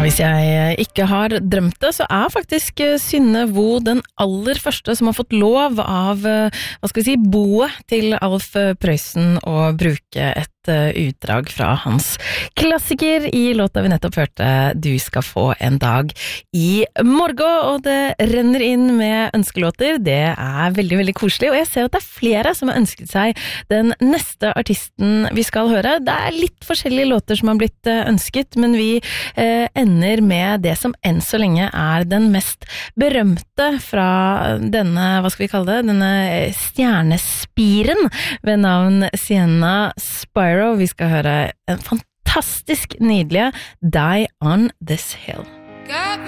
Hvis jeg ikke har drømt det, så faktisk Synne Vo den aller første som har fått lov av, boet til Alf Prøysen å bruke et utdrag fra hans klassiker I låta vi nettopp hørte Du skal få en dag I morgen, og det renner inn med ønskelåter. Det veldig, veldig koselig, og jeg ser at det flere som har ønsket seg den neste artisten vi skal høre. Det litt forskjellige låter som har blitt ønsket, men vi ender med det som enn så lenge den mest berømte fra denne, hva skal vi kalle det, denne stjernespiren ved navn Sienna Spiro. Vi skal høre en fantastisk nydelige Die on This Hill.